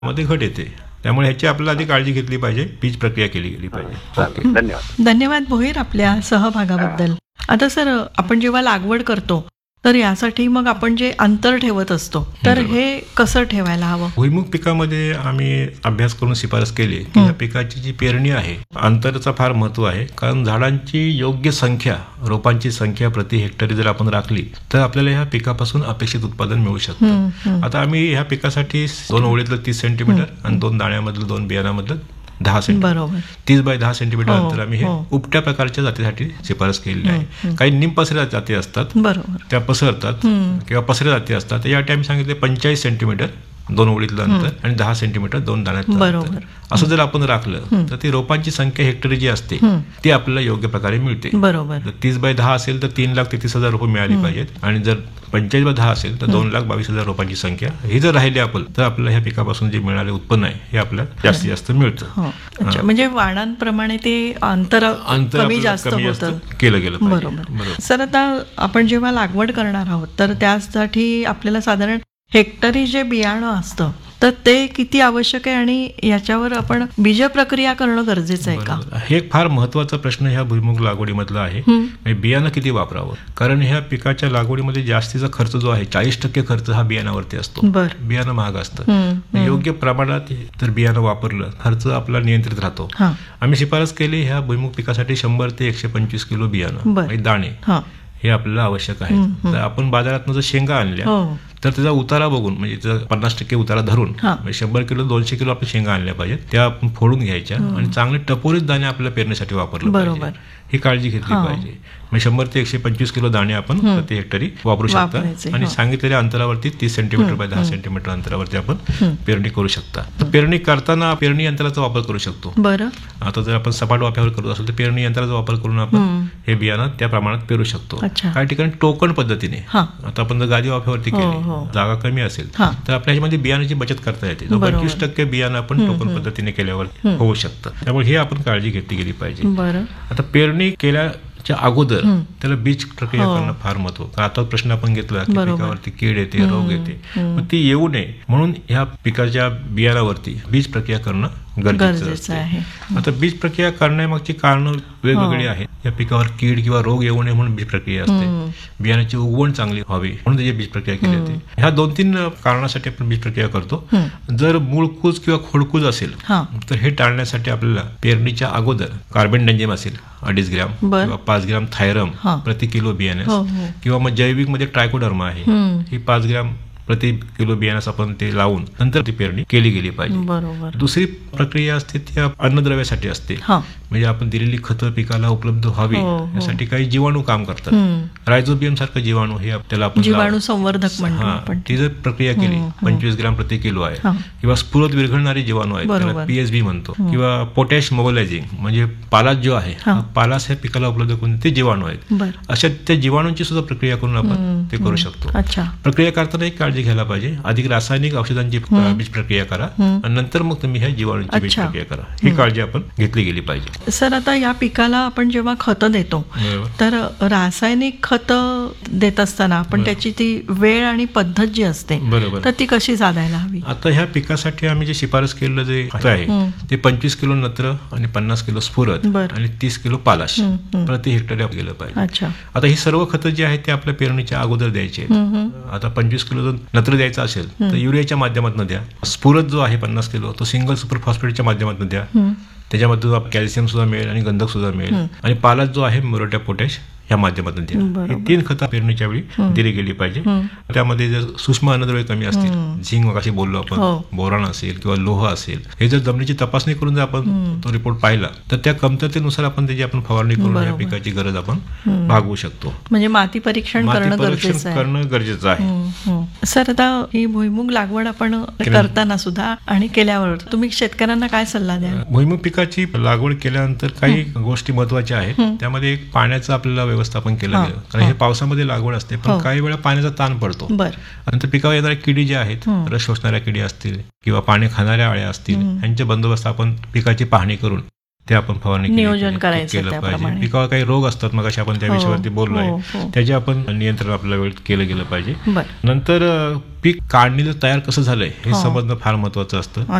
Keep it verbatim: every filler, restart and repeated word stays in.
मध्ये घट येते. त्यामुळे ह्याची आपल्याला आधी काळजी घेतली पाहिजे, बीज प्रक्रिया केली गेली पाहिजे. ओके. धन्यवाद. धन्यवाद भोईर आपल्या सहभागाबद्दल. आता सर, आपण जेव्हा लागवड करतो तर यासाठी मग आपण जे अंतर ठेवत असतो तर हे कसं ठेवायला हवं? भुईमुग पिकामध्ये आम्ही अभ्यास करून शिफारस केली की या पिकाची जी पेरणी आहे अंतराचा फार महत्व आहे. कारण झाडांची योग्य संख्या, रोपांची संख्या प्रति हेक्टरी जर आपण राखली तर आपल्याला ह्या पिकापासून अपेक्षित उत्पादन मिळू शकतं. आता आम्ही ह्या पिकासाठी दोन ओळीतलं तीस सेंटीमीटर आणि दोन दाण्यामधलं दोन बियाणामधलं दहा सेंटीमीटर तीस बाय दहा सेंटीमीटर अंतर आम्ही हे उपट्या प्रकारच्या जातीसाठी शिफारस केलेली आहे. काही निमपसऱ्या जाती असतात, त्या पसरतात किंवा पसऱ्या जाती असतात. यासाठी आम्ही सांगितले पंचेचाळीस सेंटीमीटर दोन ओळीतलं अंतर आणि दहा सेंटीमीटर दोन दाण्यातलं अंतर. असं जर आपण राखलं तर ती रोपांची संख्या हेक्टरी जी असते ती आपल्याला योग्य प्रकारे मिळते. बरोबर. तीस बाय दहा असेल तर तीन लाख तेहतीस हजार रोपं मिळाली पाहिजेत आणि जर पंचेचाळीस बाय दहा असेल तर दोन लाख बावीस हजार रोपांची संख्या ही जर राहिली आपण तर आपल्याला ह्या पिकापासून जे मिळाले उत्पन्न आहे हे आपल्याला जास्तीत जास्त मिळतं. म्हणजे वाणांप्रमाणे ते अंतर कमी जास्त होतं केलं गेलं. बरोबर. सर, आता आपण जेव्हा लागवड करणार आहोत तर त्यासाठी आपल्याला साधारण हेक्टरी जे बियाणं असतं तर ते किती आवश्यक आहे आणि याच्यावर आपण बीज प्रक्रिया करणं गरजेचं आहे का? हे एक फार महत्वाचा प्रश्न ह्या भुईमुग लागवडीमधला आहे. बियाणं किती वापरावं? कारण ह्या पिकाच्या लागवडीमध्ये जास्तीचा खर्च जो आहे चाळीस टक्के खर्च हा बियाणावरती असतो. बियाणं महाग असतं. योग्य प्रमाणात जर बियाणं वापरलं खर्च आपला नियंत्रित राहतो. आम्ही शिफारस केली ह्या भुईमुग पिकासाठी शंभर ते एकशे पंचवीस किलो बियाणं दाणे हे आपल्याला आवश्यक आहे. तर आपण बाजारात जर शेंगा आणल्या तर त्याचा उतारा बघून म्हणजे पन्नास टक्के उतारा धरून शंभर किलो दोनशे किलो आपण शेंगा आणल्या पाहिजेत. त्या आपण फोडून घ्यायच्या आणि चांगले टपोरीत दाणे आपल्याला पेरण्यासाठी वापरले पाहिजे. ही काळजी घेतली पाहिजे. म्हणजे शंभर ते एकशे पंचवीस किलो दाणे आपण प्रति हेक्टरी वापरू शकता आणि सांगितलेल्या अंतरावरती तीस सेंटीमीटर बाय दहा सेंटीमीटर अंतरावरती आपण पेरणी करू शकता. तर पेरणी करताना पेरणी यंत्राचा वापर करू शकतो. बरं. आता जर आपण सपाट वाफ्यावर करत असेल तर पेरणी यंत्राचा वापर करून आपण हे बियाणं त्या प्रमाणात पेरू शकतो. काही ठिकाणी टोकन पद्धतीने, आता आपण जर गादी वाफ्यावरती केली, जागा कमी असेल तर आपल्या ह्याच्यामध्ये बियाणाची बचत करता येते. पंचवीस टक्के बियाणं आपण टोकन पद्धतीने केल्यावर होऊ शकतं. त्यामुळे हे आपण काळजी घेतली गेली पाहिजे. आता पेरणी केल्याच्या अगोदर त्याला बीज प्रक्रिया करणं फार महत्त्वाचं. आता प्रश्न आपण घेतला की पिकावरती कीड येते, रोग येते, मग ती येऊ नये म्हणून ह्या पिकाच्या बियाणावरती बीज प्रक्रिया करणं गरजेचं आहे. आता बीज प्रक्रिया करण्यामागची कारणं वेगवेगळी आहेत. या पिकावर कीड किंवा रोग येऊ नये म्हणून बीज प्रक्रिया असते. बियाण्याची उगवण चांगली व्हावी म्हणून त्याची बीज प्रक्रिया केली जाते. ह्या दोन तीन कारणासाठी आपण बीज प्रक्रिया करतो. जर मूळकूज किंवा खोडकूज असेल तर हे टाळण्यासाठी आपल्याला पेरणीच्या अगोदर कार्बन डेंजियम असेल अडीच ग्रॅम किंवा पाच ग्रॅम थायरम प्रति किलो बियाण्यास किंवा मग जैविक मध्ये ट्रायकोडर्मा आहे ही पाच ग्रॅम प्रति किलो बियाण्यास आपण ते लावून नंतर ती पेरणी केली गेली पाहिजे. दुसरी प्रक्रिया असते ती अन्नद्रव्यासाठी असते. म्हणजे आपण दिलेली खतं पिकाला उपलब्ध व्हावी यासाठी काही जीवाणू काम करतात. रायझोबियम सारखं जीवाणू हे त्याला आपण जीवाणू संवर्धक म्हणतो. ती जर प्रक्रिया केली पंचवीस ग्रॅम प्रति किलो आहे किंवा स्फुरत विरघळणारे जीवाणू आहेत त्याला पीएचबी म्हणतो किंवा पोटॅश मोबलायझिंग म्हणजे पालास जो आहे पालास ह्या पिकाला उपलब्ध करून ते जीवाणू आहेत. अशा त्या जीवाणूंची सुद्धा प्रक्रिया करून आपण ते करू शकतो. प्रक्रिया करताना एक काळजी घ्यायला पाहिजे. अधिक रासायनिक औषधांची बीज प्रक्रिया करा आणि नंतर मग तुम्ही ह्या जीवाणूंची बीज प्रक्रिया करा. ही काळजी आपण घेतली गेली पाहिजे. सर, आता या पिकाला आपण जेव्हा खतं देतो तर रासायनिक खतं देत असताना आपण त्याची ती वेळ आणि पद्धत जी असते तर ती कशी साधायला हवी? आता ह्या पिकासाठी आम्ही जे शिफारस केलेलं जे खत आहे ते पंचवीस किलो नत्र आणि पन्नास किलो स्फुरत आणि तीस किलो पालाश प्रति हेक्टरी गेलं पाहिजे. आता ही सर्व खतं जी आहेत ते आपल्या पेरणीच्या अगोदर द्यायची आहेत. आता पंचवीस किलो जर नत्र द्यायचं असेल तर युरियाच्या माध्यमातून द्या. स्फुरत जो आहे पन्नास किलो तो सिंगल सुपर फॉस्फेटच्या माध्यमातून द्या. त्याच्यामध्ये कॅल्शियम सुद्धा मिळेल आणि गंधक सुद्धा मिळेल. आणि पालाश जो आहे मोरोट्या पोटॅश ह्या माध्यमातून द्या. ही तीन खतं पेरणीच्या वेळी दिली गेली पाहिजे. त्यामध्ये जर सूक्ष्म अन्नद्रव्ये कमी असतील, झिंक मगाशी बोललो आपण, बोरान असेल किंवा लोह असेल, हे जर जमिनीची तपासणी करून जर आपण तो रिपोर्ट पाहिला तर त्या कमतरतेनुसार आपण त्याची आपण फवारणी करून या पिकाची गरज आपण भागवू शकतो. म्हणजे माती परीक्षण करणं गरजेचं आहे. सर, आता ही भुईमुग लागवड आपण करताना सुद्धा आणि केल्यावर तुम्ही शेतकऱ्यांना काय सल्ला द्या? भुईमुग पिकाची लागवड केल्यानंतर काही गोष्टी महत्वाच्या आहेत. त्यामध्ये एक पाण्याचं आपल्याला व्यवस्थापन केलं गेलं. कारण हे पावसामध्ये लागवड असते पण काही वेळा पाण्याचा ताण पडतो. नंतर पिकावर येणाऱ्या किडी ज्या आहेत, रस शोषणाऱ्या किडी असतील किंवा पाणी खाणाऱ्या अळ्या असतील यांचे बंदोबस्त आपण पिकाची पाहणी करून ते आपण फवारणी नियोजन करायचं केलं पाहिजे. पिकावर काही रोग असतात, मग आपण त्या विषयावरती बोललोय, त्याचे आपण नियंत्रण आपल्या वेळेत केलं गेलं पाहिजे. नंतर पीक काढणीला तयार कसं झालंय हे समजणं फार महत्वाचं असतं.